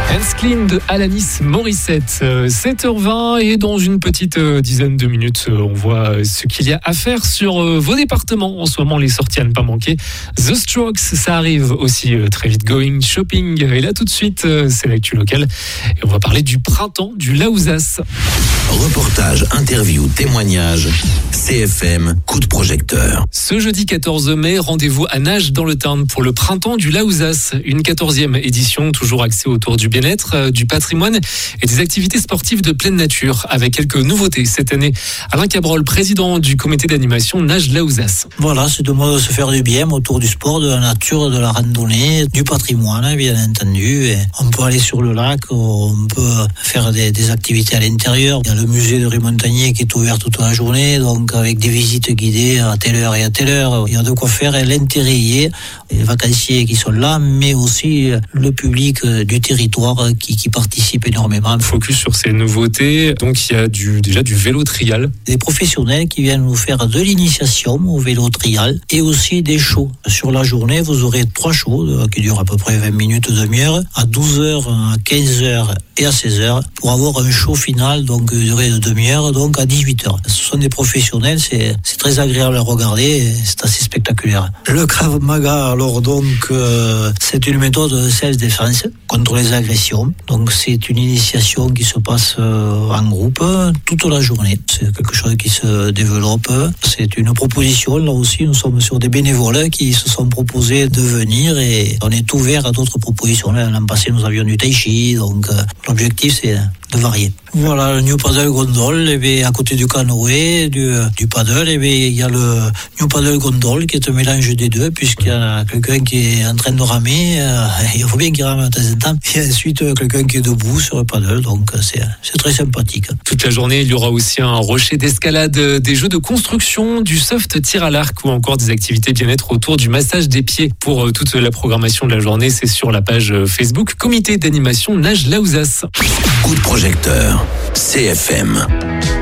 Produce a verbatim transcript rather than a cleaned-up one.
Hands Clean de Alanis Morissette, sept heures vingt et dans une petite dizaine de minutes, on voit ce qu'il y a à faire sur vos départements. En ce moment, les sorties à ne pas manquer. The Strokes, ça arrive aussi très vite. Going Shopping. Et là, tout de suite, c'est l'actu locale. Et on va parler du printemps du Laouzas. Reportage, interview, témoignage. C F M, coup de projecteur. Ce jeudi quatorze mai, rendez-vous à Nages dans le Tarn pour le printemps du Laouzas. Une quatorzième édition, toujours axée autour du bien-être, du patrimoine et des activités sportives de pleine nature, avec quelques nouveautés cette année. Alain Cabrol, président du comité d'animation Nages Laouzas. Voilà, c'est de moi de se faire du bien autour du sport, de la nature, de la randonnée, du patrimoine, bien entendu. Et on peut aller sur le lac, on peut faire des, des activités à l'intérieur. Il y a le musée de Rue-Montagnier qui est ouvert toute la journée, donc avec des visites guidées à telle heure et à telle heure. Il y a de quoi faire, et l'intérêt y est, les vacanciers qui sont là, mais aussi le public du territoire qui, qui participe énormément. Focus sur ces nouveautés, donc il y a du, déjà du vélo trial. Des professionnels qui viennent nous faire de l'initiation au vélo trial et aussi des shows. Sur la journée, vous aurez trois shows qui durent à peu près vingt minutes, demi-heure, à douze heures, à quinze heures et à seize heures, pour avoir un show final, donc durée de demi-heure, donc à dix-huit heures. Ce sont des professionnels, c'est, c'est très agréable à regarder, c'est assez spectaculaire. Le Krav Maga, alors donc, euh, c'est une méthode de self-défense contre les agressions. Donc c'est une initiation qui se passe euh, en groupe toute la journée. C'est quelque chose qui se développe. C'est une proposition, là aussi, nous sommes sur des bénévoles qui se sont proposés de venir et on est ouvert à d'autres propositions. L'an passé, nous avions du tai chi, donc euh, l'objectif, c'est de varier. Voilà, le New Paddle Gondole, et bien, à côté du canoë, du, du paddle, et bien, il y a le New Paddle Gondole qui est un mélange des deux, puisqu'il y a quelqu'un qui est en train de ramer, euh, il faut bien qu'il rame de temps en temps, et ensuite quelqu'un qui est debout sur le paddle, donc c'est, c'est très sympathique. Toute la journée, il y aura aussi un rocher d'escalade, des jeux de construction, du soft tir à l'arc ou encore des activités bien-être autour du massage des pieds. Pour toute la programmation de la journée, c'est sur la page Facebook Comité d'animation Nages Laouzas. Coup de projecteur, C F M.